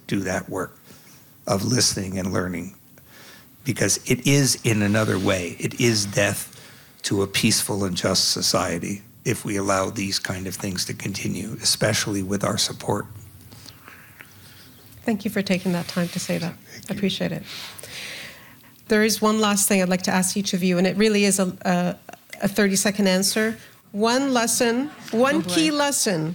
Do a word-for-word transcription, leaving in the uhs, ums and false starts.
do that work of listening and learning, because it is, in another way, it is death to a peaceful and just society if we allow these kind of things to continue, especially with our support. Thank you for taking that time to say that. I appreciate it. There is one last thing I'd like to ask each of you, and it really is a, a, a thirty-second answer. One lesson, one Oh, key lesson